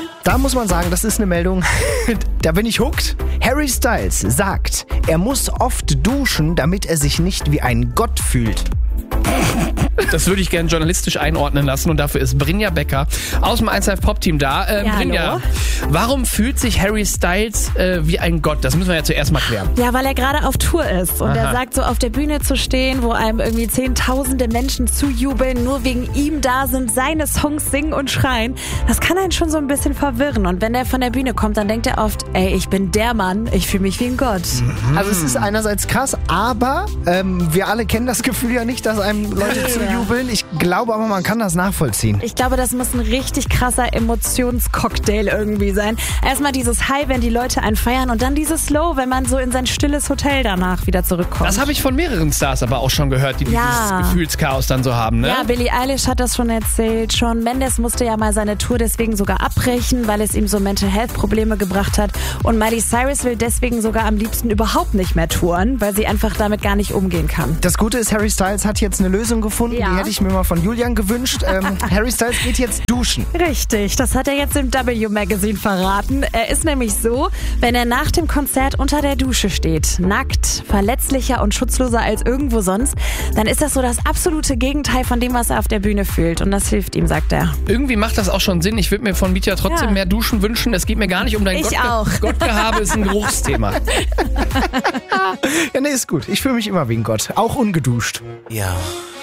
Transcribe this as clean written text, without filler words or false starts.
Da muss man sagen, das ist eine Meldung, da bin ich hooked. Harry Styles sagt, er muss oft duschen, damit er sich nicht wie ein Gott fühlt. Das würde ich gerne journalistisch einordnen lassen und dafür ist Brinja Becker aus dem 1Live Pop Team da. Brinja, hallo. warum fühlt sich Harry Styles wie ein Gott? Das müssen wir ja zuerst mal klären. Ja, weil er gerade auf Tour ist und er sagt, so auf der Bühne zu stehen, wo einem irgendwie zehntausende Menschen zujubeln, nur wegen ihm da sind, seine Songs singen und schreien, das kann einen schon so ein bisschen verwirren. Und wenn er von der Bühne kommt, dann denkt er oft, ey, ich bin der Mann, ich fühle mich wie ein Gott. Also es ist einerseits krass, aber wir alle kennen das Gefühl ja nicht, dass einem Leute zujubeln. Ich glaube aber, man kann das nachvollziehen. Ich glaube, das muss ein richtig krasser Emotionscocktail irgendwie sein. Erstmal dieses High, wenn die Leute einen feiern und dann dieses Low, wenn man so in sein stilles Hotel danach wieder zurückkommt. Das habe ich von mehreren Stars aber auch schon gehört, die dieses Gefühlschaos dann so haben, ne? Ja, Billie Eilish hat das schon erzählt. Shawn Mendes musste ja mal seine Tour deswegen sogar abbrechen, weil es ihm so Mental Health Probleme gebracht hat. Und Miley Cyrus will deswegen sogar am liebsten überhaupt nicht mehr touren, weil sie einfach damit gar nicht umgehen kann. Das Gute ist, Harry Styles hat jetzt eine Lösung gefunden, Ja. die hätte ich mir mal von Julian gewünscht. Harry Styles geht jetzt duschen. Richtig, das hat er jetzt im W-Magazine verraten. Er ist nämlich so, wenn er nach dem Konzert unter der Dusche steht, nackt, verletzlicher und schutzloser als irgendwo sonst, dann ist das so das absolute Gegenteil von dem, was er auf der Bühne fühlt. Und das hilft ihm, sagt er. Irgendwie macht das auch schon Sinn. Ich würde mir von Mietja trotzdem mehr Duschen wünschen. Es geht mir gar nicht um dein Ich auch. Gottgehabe, ist ein Geruchsthema. Ja, nee, ist gut. Ich fühle mich immer wie ein Gott. Auch ungeduscht. Ja.